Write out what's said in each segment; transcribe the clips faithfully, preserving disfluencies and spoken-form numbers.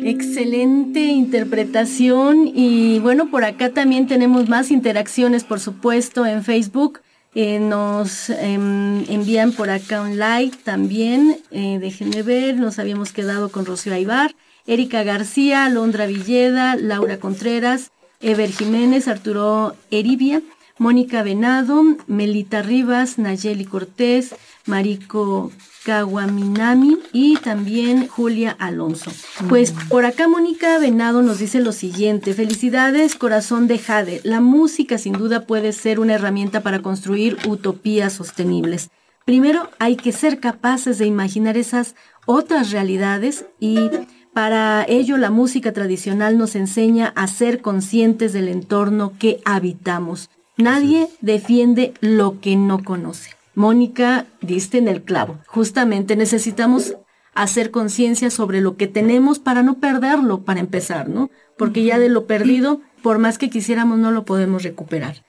Excelente interpretación. Y bueno, por acá también tenemos más interacciones, por supuesto, en Facebook. Eh, nos eh, envían por acá un like también. Eh, déjenme ver, nos habíamos quedado con Rocío Aybar, Erika García, Alondra Villeda, Laura Contreras, Ever Jiménez, Arturo Eribia, Mónica Venado, Melita Rivas, Nayeli Cortés, Mariko Kawaminami y también Julia Alonso. Pues por acá Mónica Venado nos dice lo siguiente: felicidades, corazón de Jade. La música sin duda puede ser una herramienta para construir utopías sostenibles. Primero hay que ser capaces de imaginar esas otras realidades, y para ello la música tradicional nos enseña a ser conscientes del entorno que habitamos. Nadie defiende lo que no conoce. Mónica, diste en el clavo. Justamente necesitamos hacer conciencia sobre lo que tenemos para no perderlo, para empezar, ¿no? Porque ya de lo perdido, por más que quisiéramos, no lo podemos recuperar.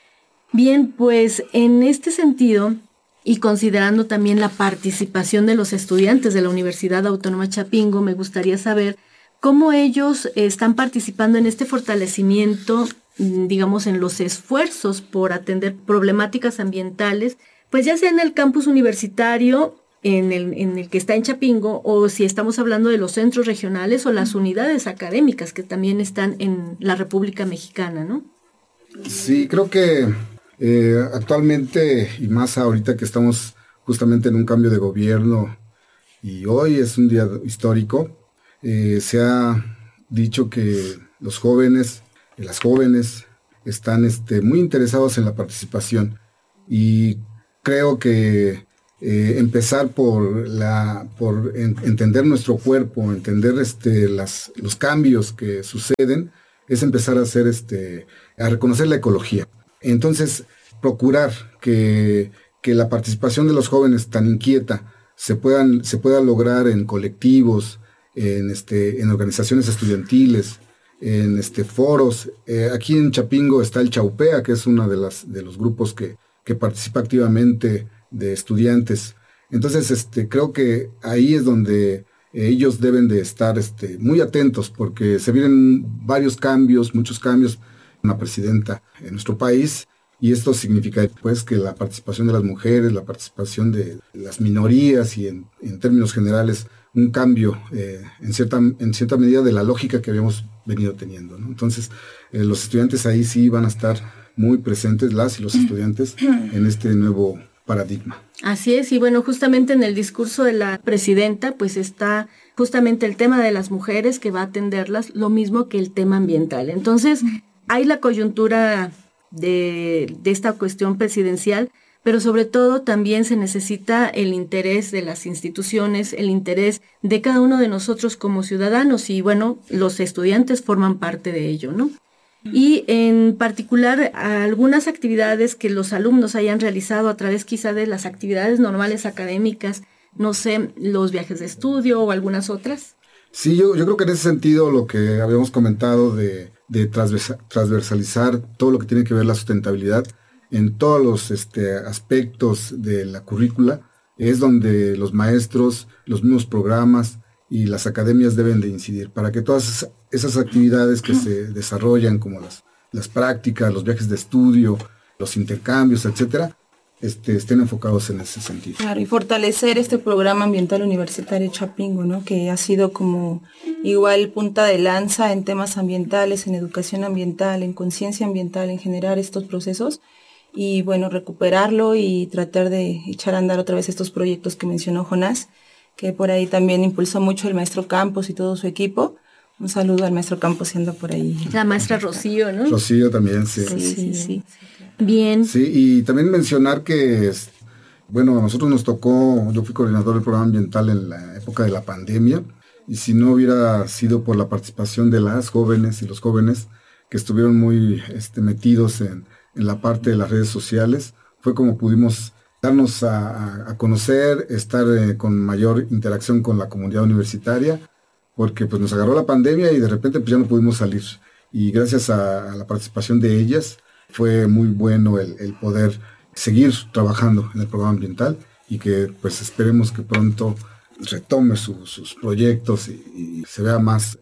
Bien, pues en este sentido, y considerando también la participación de los estudiantes de la Universidad Autónoma Chapingo, me gustaría saber cómo ellos están participando en este fortalecimiento, digamos, en los esfuerzos por atender problemáticas ambientales, pues ya sea en el campus universitario, en el, en el que está en Chapingo, o si estamos hablando de los centros regionales o las unidades académicas que también están en la República Mexicana, ¿no? Sí, creo que eh, actualmente, y más ahorita que estamos justamente en un cambio de gobierno, y hoy es un día histórico, eh, se ha dicho que los jóvenes, las jóvenes, están este, muy interesados en la participación, y creo que eh, empezar por la por en, entender nuestro cuerpo, entender este las los cambios que suceden, es empezar a hacer este a reconocer la ecología. Entonces, procurar que, que la participación de los jóvenes tan inquieta se puedan se pueda lograr en colectivos, en este en organizaciones estudiantiles, en este foros. Eh, aquí en Chapingo está el Chaupea, que es uno de las de los grupos que que participa activamente de estudiantes. Entonces, este, creo que ahí es donde ellos deben de estar este, muy atentos, porque se vienen varios cambios, muchos cambios, una presidenta en nuestro país, y esto significa pues que la participación de las mujeres, la participación de las minorías y en, en términos generales un cambio eh, en, cierta, en cierta medida de la lógica que habíamos venido teniendo, ¿no? Entonces, eh, los estudiantes ahí sí van a estar muy presentes, las y los estudiantes, en este nuevo paradigma. Así es, y bueno, justamente en el discurso de la presidenta, pues está justamente el tema de las mujeres, que va a atenderlas, lo mismo que el tema ambiental. Entonces, hay la coyuntura de, de esta cuestión presidencial, pero sobre todo también se necesita el interés de las instituciones, el interés de cada uno de nosotros como ciudadanos, y bueno, los estudiantes forman parte de ello, ¿no? Y en particular algunas actividades que los alumnos hayan realizado a través quizá de las actividades normales académicas, no sé, los viajes de estudio o algunas otras. Sí, yo, yo creo que en ese sentido lo que habíamos comentado de, de transversa, transversalizar todo lo que tiene que ver la sustentabilidad en todos los este, aspectos de la currícula, es donde los maestros, los mismos programas y las academias deben de incidir para que todas esas actividades que se desarrollan, como las, las prácticas, los viajes de estudio, los intercambios, etcétera, este, estén enfocados en ese sentido. Claro, y fortalecer este programa ambiental universitario Chapingo, ¿no? Que ha sido como igual punta de lanza en temas ambientales, en educación ambiental, en conciencia ambiental, en generar estos procesos. Y bueno, recuperarlo y tratar de echar a andar otra vez estos proyectos que mencionó Jonás, que por ahí también impulsó mucho el maestro Campos y todo su equipo. Un saludo al maestro Campos, siendo por ahí. La maestra Rocío, ¿no? Rocío también, sí. Sí, sí, sí. sí. Bien. Sí, y también mencionar que, bueno, a nosotros nos tocó, yo fui coordinador del programa ambiental en la época de la pandemia, y si no hubiera sido por la participación de las jóvenes y los jóvenes que estuvieron muy este, metidos en, en la parte de las redes sociales, fue como pudimos darnos a, a conocer, estar eh, con mayor interacción con la comunidad universitaria, porque pues nos agarró la pandemia y de repente pues ya no pudimos salir. Y gracias a, a la participación de ellas, fue muy bueno el, el poder seguir trabajando en el programa ambiental, y que pues esperemos que pronto retome su, sus proyectos y, y se vea más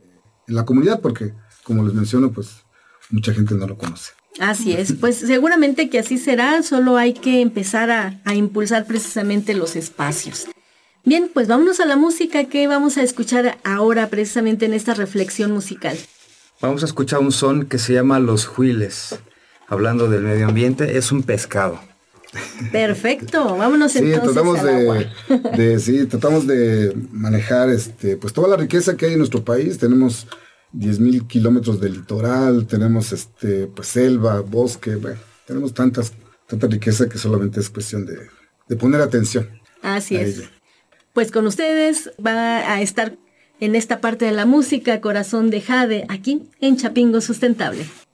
en la comunidad, porque como les menciono, pues mucha gente no lo conoce. Así es, pues seguramente que así será, solo hay que empezar a, a impulsar precisamente los espacios. Bien, pues vámonos a la música que vamos a escuchar ahora precisamente en esta reflexión musical. Vamos a escuchar un son que se llama Los Huiles. Hablando del medio ambiente, es un pescado. Perfecto, vámonos sí, entonces tratamos al de, agua. de, sí, tratamos de manejar este, pues toda la riqueza que hay en nuestro país. Tenemos diez mil kilómetros de litoral, tenemos este, pues selva, bosque, bueno, tenemos tantas, tanta riqueza que solamente es cuestión de, de poner atención. Así es. Ello. Pues con ustedes va a estar en esta parte de la música Corazón de Jade, aquí en Chapingo Sustentable.